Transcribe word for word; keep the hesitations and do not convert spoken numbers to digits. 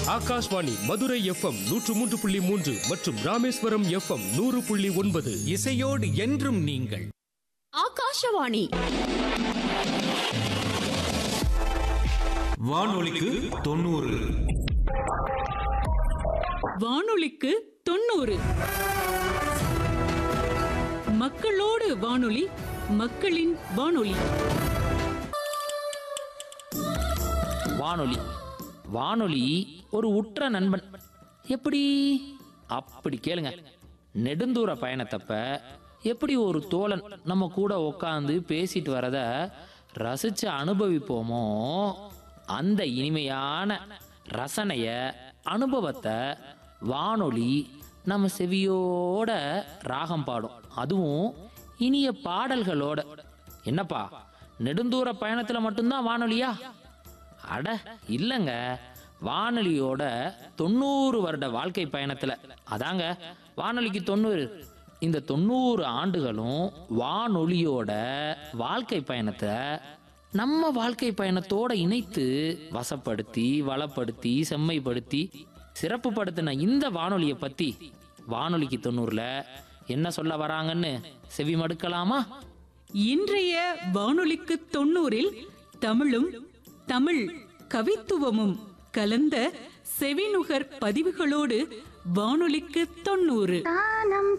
Akashvani Madurai FM நூற்று மூன்று புள்ளி மூன்று மற்றும் ராமேஸ்வரம் எஃப்எம் நூறு புள்ளி ஒன்பது. இசையோடு என்றும் நீங்கள். ஆகாஷவாணி வானொலிக்கு தொண்ணூறு. வானொலிக்கு தொண்ணூறு. மக்களோடு வானொலி, மக்களின் வானொலி. வானொலி வானொலி ஒரு உற்ற நண்பன். எப்படி? அப்படி கேளுங்க. நெடுந்தூர பயணத்தப்ப எப்படி ஒரு தோழன் நம்ம கூட உட்காந்து பேசிட்டு வரத ரசிச்சு அனுபவிப்போமோ, அந்த இனிமையான ரசனைய அனுபவத்தை வானொலி நம்ம செவியோட ராகம் பாடும். அதுவும் இனிய பாடல்களோட. என்னப்பா, நெடுந்தூர பயணத்துல மட்டும்தான் வானொலியா? அட இல்லைங்க, வானொலியோட தொண்ணூறு வருட வாழ்க்கை பயணத்துல. அதாங்க வானொலிக்கு தொண்ணூறு. இந்த தொண்ணூறு ஆண்டுகளும் வானொலியோட வாழ்க்கை பயணத்தை நம்ம வாழ்க்கை பயணத்தோட இணைத்து வசப்படுத்தி, வளப்படுத்தி, செம்மைப்படுத்தி, சிறப்பு படுத்தின இந்த வானொலியை பத்தி வானொலிக்கு தொண்ணூறுல என்ன சொல்ல வராங்கன்னு செவி மடுக்கலாமா? இன்றைய வானொலிக்கு தொண்ணூறில் தமிழும் தமிழ் கவித்துவமும் கலந்த செவிநுகர் பதிவுகளோடு வானொலிக்கு தொண்ணூறு.